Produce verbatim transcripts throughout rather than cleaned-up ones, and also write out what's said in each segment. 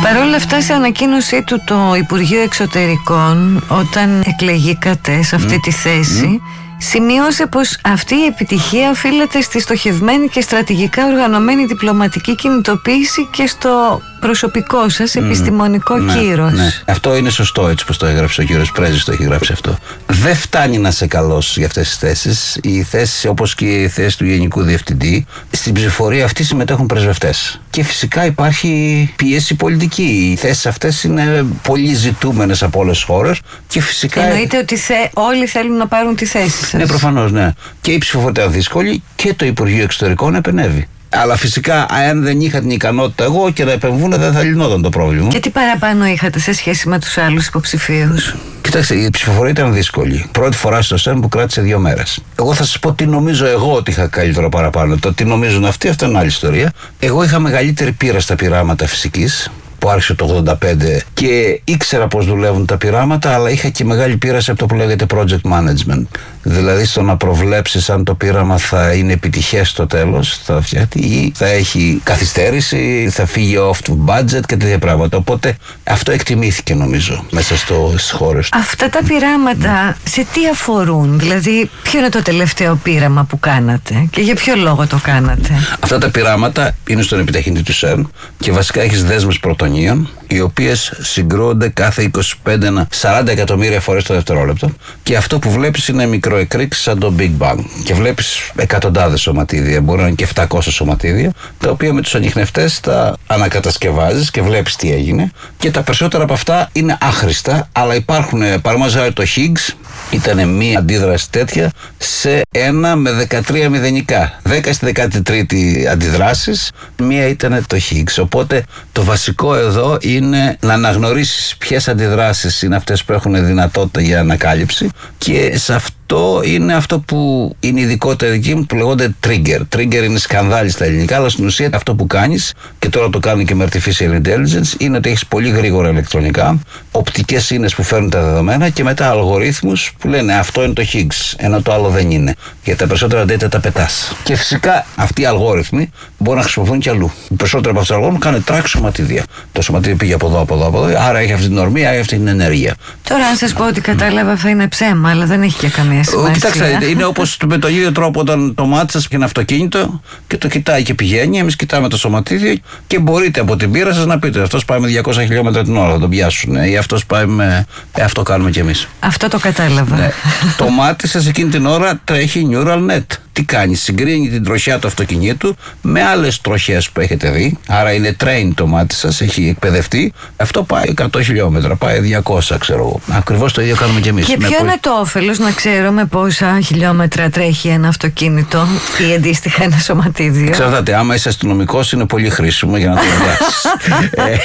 Παρ' όλα αυτά, σε ανακοίνωσή του το Υπουργείο Εξωτερικών, όταν εκλεγήκατε σε αυτή τη θέση, mm. σημείωσε πως αυτή η επιτυχία οφείλεται στη στοχευμένη και στρατηγικά οργανωμένη διπλωματική κινητοποίηση και στο προσωπικό σας επιστημονικό mm, κύρος. Ναι, ναι. Αυτό είναι σωστό, έτσι πως το έγραψε ο κύριος Πρέζης, το έχει γράψει αυτό. Δεν φτάνει να είσαι καλός για αυτές τις θέσεις. Οι θέσεις, όπως και η θέση του Γενικού Διευθυντή, στην ψηφοφορία αυτή συμμετέχουν πρεσβευτές. Και φυσικά υπάρχει πίεση πολιτική. Οι θέσεις αυτές είναι πολύ ζητούμενες από όλες τις χώρες. Και φυσικά. Εννοείται ότι θε, όλοι θέλουν να πάρουν τη θέση σας. Ναι, προφανώς, ναι. Και η ψηφοφορία ήταν δύσκολη και το Υπουργείο Εξωτερικών επενεύει. Αλλά φυσικά, αν δεν είχα την ικανότητα εγώ και να επεμβούν, δεν θα λυνόταν το πρόβλημα. Και τι παραπάνω είχατε σε σχέση με τους άλλους υποψηφίους? Κοιτάξτε, η ψηφοφορία ήταν δύσκολη. Πρώτη φορά στο ΣΕΝ που κράτησε δύο μέρες. Εγώ θα σας πω τι νομίζω εγώ ότι είχα καλύτερο παραπάνω. Το τι νομίζουν αυτοί, αυτό είναι άλλη ιστορία. Εγώ είχα μεγαλύτερη πείρα στα πειράματα φυσικής, που άρχισε το ογδόντα πέντε και ήξερα πώς δουλεύουν τα πειράματα, αλλά είχα και μεγάλη πείρα σε αυτό που λέγεται project management. Δηλαδή στο να προβλέψεις αν το πείραμα θα είναι επιτυχές στο τέλος, θα φτιάχτει ή θα έχει καθυστέρηση, θα φύγει off to budget και τέτοια πράγματα. Οπότε αυτό εκτιμήθηκε νομίζω μέσα στο, στις χώρες. Αυτά τα πειράματα σε τι αφορούν? Δηλαδή ποιο είναι το τελευταίο πείραμα που κάνατε και για ποιο λόγο το κάνατε? Αυτά τα πειράματα είναι στον επιταχυντή του ΣΕΡΝ και βασικά έχεις δέσμες πρωτονίων, οι οποίες συγκρούονται κάθε είκοσι πέντε με σαράντα εκατομμύρια φορές το δευτερόλεπτο, και αυτό που βλέπεις είναι μικροεκρήξεις σαν το Big Bang. Και βλέπεις εκατοντάδες σωματίδια, μπορεί να είναι και επτακόσια σωματίδια, τα οποία με τους ανιχνευτές τα ανακατασκευάζεις και βλέπεις τι έγινε. Και τα περισσότερα από αυτά είναι άχρηστα, αλλά υπάρχουν, παραδείγματος το Higgs, ήταν μία αντίδραση τέτοια σε ένα με δεκατρία μηδενικά. δέκα στη δέκατη τρίτη αντιδράσεις, μία ήταν το Higgs. Οπότε το βασικό εδώ είναι να αναγνωρίσεις ποιες αντιδράσεις είναι αυτές που έχουν δυνατότητα για ανακάλυψη, και σε αυτό είναι αυτό που είναι ειδικότερα δική μου, που λέγονται trigger. Trigger είναι σκανδάλι στα ελληνικά, αλλά στην ουσία αυτό που κάνεις, και τώρα το κάνουν και με artificial intelligence, είναι ότι έχεις πολύ γρήγορα ηλεκτρονικά, οπτικές ίνες που φέρνουν τα δεδομένα και μετά αλγορίθμους που λένε αυτό είναι το Higgs, ενώ το άλλο δεν είναι. Γιατί τα περισσότερα data τα πετάς. Και φυσικά αυτοί οι αλγόριθμοι μπορούν να χρησιμοποιηθούν και αλλού. Οι περισσότεροι από αυτούς τους αλγόριθμους κάνουν track σωματίδια. Το σωματίδιο πήγε από εδώ, από εδώ, από εδώ, άρα έχει αυτή την ορμή, άρα αυτή την ενέργεια. Τώρα, αν σας πω ότι κατάλαβα, θα είναι ψέμα, αλλά δεν έχει και καμία σημασία. Κοιτάξτε, είναι όπως με τον ίδιο τρόπο όταν το μάτι σας και ένα αυτοκίνητο και το κοιτάει και πηγαίνει. Εμείς κοιτάμε το σωματίδιο και μπορείτε από την πείρα σας να πείτε αυτός πάει με διακόσια χιλιόμετρα την ώρα, θα τον πιάσουν, ή αυτός πάει με. Ε, αυτό κάνουμε κι εμείς. Αυτό το κατάλαβα. Ναι. Το μάτι σας εκείνη την ώρα τρέχει neural net. Τι κάνει, συγκρίνει την τροχιά του αυτοκινήτου με άλλες τροχές που έχετε δει. Άρα είναι train το μάτι σας, έχει εκπαιδευτεί. Αυτό πάει εκατό χιλιόμετρα, πάει διακόσια, ξέρω εγώ. Ακριβώς το ίδιο κάνουμε κι εμείς. Και ποιο με... είναι το όφελος να ξέρουμε πόσα χιλιόμετρα τρέχει ένα αυτοκίνητο ή αντίστοιχα ένα σωματίδιο? Ξέρετε, άμα είσαι αστυνομικός είναι πολύ χρήσιμο για να το εργάσεις. ε,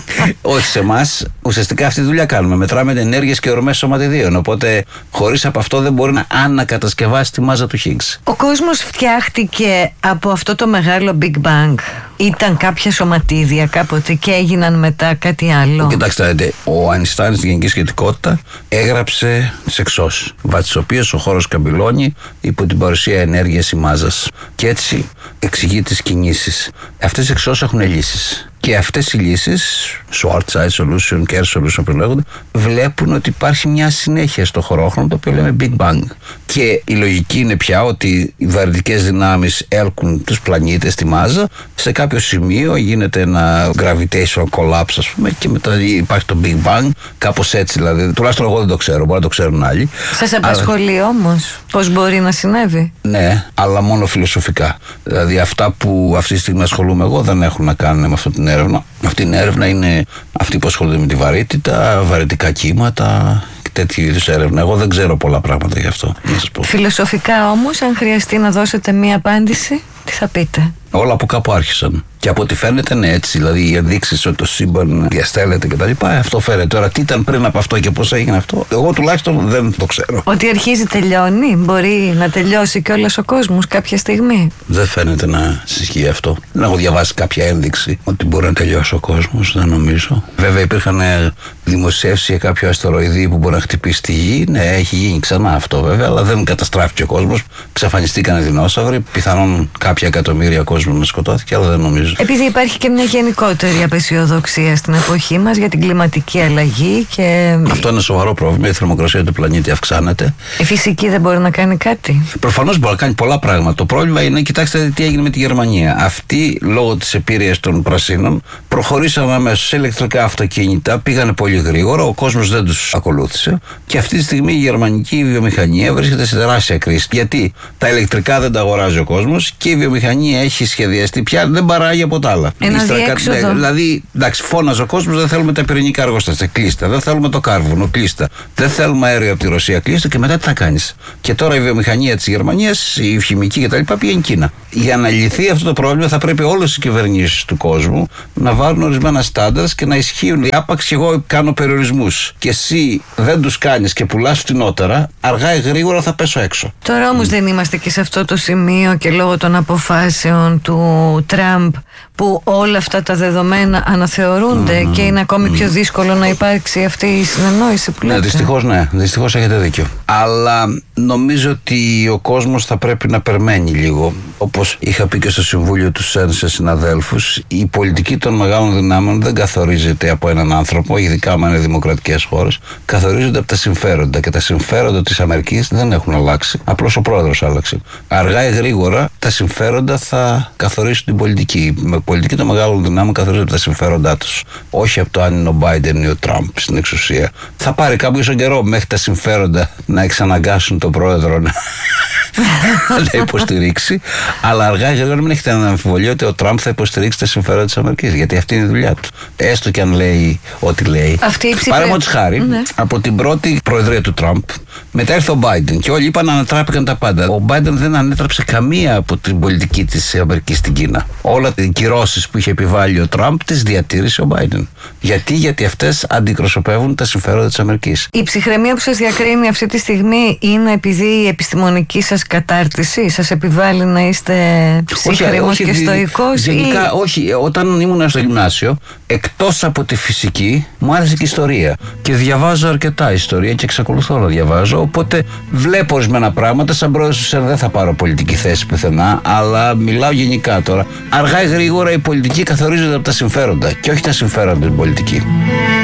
όχι σε εμάς, ουσιαστικά αυτή τη δουλειά κάνουμε. Μετράμε ενέργειες και ορμές σωματιδίων. Οπότε χωρίς από αυτό δεν μπορεί να ανακατασκευάσει τη μάζα του Higgs. Ο κόσμος φτιάχτηκε από αυτό το μεγάλο Big Bang. Ήταν κάποια σωματίδια κάποτε και έγιναν μετά κάτι άλλο? Κοιτάξτε, ο Αϊνστάιν στη γενική σχετικότητα έγραψε τις εξώσεις, βάσει τις οποίες ο χώρος καμπυλώνει υπό την παρουσία ενέργειας ή μάζας. Και έτσι εξηγεί τις κινήσεις. Αυτές οι εξώσεις έχουν λύσεις. Και αυτές οι λύσεις, short-side solution, care solution που λέγονται, βλέπουν ότι υπάρχει μια συνέχεια στο χωρόχρονο, το οποίο λέμε Big Bang. Και η λογική είναι πια ότι οι βαρυτικές δυνάμεις έλκουν τους πλανήτες στη μάζα, σε κάποιο σημείο γίνεται ένα gravitational collapse, ας πούμε, και μετά υπάρχει το Big Bang, κάπως έτσι δηλαδή. Τουλάχιστον εγώ δεν το ξέρω, μπορεί να το ξέρουν άλλοι. Σας απασχολεί αλλά... όμως πώς μπορεί να συνέβη? Ναι, αλλά μόνο φιλοσοφικά. Δηλαδή αυτά που αυτή τη στιγμή ασχολούμαι εγώ δεν έχουν να κάνουν με αυτή την έρευνα. Αυτή την έρευνα είναι αυτή που ασχολούνται με τη βαρύτητα, βαρυτικά κύματα και τέτοιου είδους έρευνα. Εγώ δεν ξέρω πολλά πράγματα γι' αυτό, να σας πω. Φιλοσοφικά όμως, αν χρειαστεί να δώσετε μία απάντηση, τι θα πείτε? Όλα από κάπου άρχισαν. Και από ό,τι φαίνεται είναι έτσι. Δηλαδή οι ενδείξεις ότι το σύμπαν διαστέλλεται κτλ. Αυτό φαίνεται. Τώρα τι ήταν πριν από αυτό και πώς έγινε αυτό, εγώ τουλάχιστον δεν το ξέρω. Ότι αρχίζει, τελειώνει. Μπορεί να τελειώσει κιόλας ο κόσμος κάποια στιγμή. Δεν φαίνεται να ισχύει αυτό. Δεν έχω διαβάσει κάποια ένδειξη ότι μπορεί να τελειώσει ο κόσμος, δεν νομίζω. Βέβαια υπήρχαν δημοσιεύσεις για κάποιο αστεροειδή που μπορεί να χτυπήσει τη γη. Ναι, έχει γίνει ξανά αυτό βέβαια, αλλά δεν καταστράφηκε ο κόσμος. Ξαφανιστήκαν οι δεινόσαυροι. Πιθανόν κάποια εκατομμύρια κόσμοι κόσμο να σκοτώθηκε, αλλά δεν νομίζω. Επειδή υπάρχει και μια γενικότερη απεσιοδοξία στην εποχή μας για την κλιματική αλλαγή και. Αυτό είναι σοβαρό πρόβλημα. Η θερμοκρασία του πλανήτη αυξάνεται. Η φυσική δεν μπορεί να κάνει κάτι. Προφανώς μπορεί να κάνει πολλά πράγματα. Το πρόβλημα είναι, κοιτάξτε τι έγινε με τη Γερμανία. Αυτοί, λόγω της επίρρειας των πρασίνων, προχωρήσαν αμέσως σε ηλεκτρικά αυτοκίνητα, πήγανε πολύ γρήγορα, ο κόσμος δεν τους ακολούθησε. Και αυτή τη στιγμή η γερμανική βιομηχανία βρίσκεται σε τεράστια κρίση. Γιατί τα ηλεκτρικά δεν τα αγοράζει ο κόσμος και η βιομηχανία έχει σχεδιαστεί πια, δεν παράγει από τα άλλα. Ένα διέξοδο. Δηλαδή, εντάξει, φώναζε ο κόσμος, δεν θέλουμε τα πυρηνικά εργοστάσια, κλείστα. Δεν θέλουμε το κάρβουνο, κλείστα. Δεν θέλουμε αέριο από τη Ρωσία, κλείστα. Και μετά τι θα κάνεις? Και τώρα η βιομηχανία της Γερμανίας, η χημική κτλ. Πήγαινε Κίνα. Για να λυθεί αυτό το πρόβλημα, θα πρέπει όλες οι κυβερνήσεις του κόσμου να βάλουν ορισμένα στάνταρ και να ισχύουν. Άπαξ και εγώ κάνω περιορισμούς και εσύ δεν τους κάνεις και πουλάς φτηνότερα, αργά ή γρήγορα θα πέσω έξω. Τώρα όμως mm. δεν είμαστε και σε αυτό το σημείο και λόγω των αποφάσεων του Τραμπ που όλα αυτά τα δεδομένα αναθεωρούνται mm. και είναι ακόμη mm. πιο δύσκολο να υπάρξει αυτή η συνεννόηση που λέτε. Ναι, δυστυχώς ναι, δυστυχώς έχετε δίκιο. Αλλά νομίζω ότι ο κόσμος θα πρέπει να περιμένει λίγο. Όπως είχα πει και στο Συμβούλιο του ΣΕΝ σε συναδέλφους, η πολιτική των μεγάλων δυνάμεων δεν καθορίζεται από έναν άνθρωπο, ειδικά άμα είναι δημοκρατικές χώρες, καθορίζονται από τα συμφέροντα. Και τα συμφέροντα της Αμερικής δεν έχουν αλλάξει. Απλώς ο πρόεδρος άλλαξε. Αργά ή γρήγορα τα συμφέροντα θα καθορίσουν την πολιτική. Με πολιτική των μεγάλων δυνάμεων καθορίζονται από τα συμφέροντά τους. Όχι από το αν είναι ο Μπάιντεν ή ο Τραμπ στην εξουσία. Θα πάρει κάποιο καιρό μέχρι τα συμφέροντα να εξαναγκάσουν τον πρόεδρο να. να υποστηρίξει, αλλά αργά ή γρήγορα μην έχετε να αμφιβολία ότι ο Τραμπ θα υποστηρίξει τα συμφέροντα της Αμερικής, γιατί αυτή είναι η δουλειά του. Έστω και αν λέει ό,τι λέει. Παραδείγματος χάρη, ναι. από την πρώτη προεδρία του Τραμπ, μετά ήρθε ο Μπάιντεν και όλοι είπαν ανατράπηκαν τα πάντα. Ο Μπάιντεν δεν ανέτραψε καμία από την πολιτική της Αμερικής στην Κίνα. Όλα οι κυρώσεις που είχε επιβάλει ο Τραμπ τις διατήρησε ο Μπάιντεν. Γιατί, γιατί αυτές αντιπροσωπεύουν τα συμφέροντα της Αμερικής. Η ψυχραιμία που σας διακρίνει αυτή τη στιγμή είναι επειδή η επιστημονική σας κατάρτιση σας επιβάλλει να είστε ψύχρεμος και στοικός? Γενικά, ή... όχι. Όταν ήμουν στο γυμνάσιο, εκτός από τη φυσική, μου άρεσε και η ιστορία. Και διαβάζω αρκετά ιστορία και εξακολουθώ να διαβάζω. Οπότε βλέπω ορισμένα πράγματα. Σαν πρόεδρος του ΣΕΝ δεν θα πάρω πολιτική θέση πουθενά, αλλά μιλάω γενικά τώρα. Αργά ή γρήγορα η πολιτική καθορίζεται από τα συμφέροντα και όχι τα συμφέροντα την πολιτική.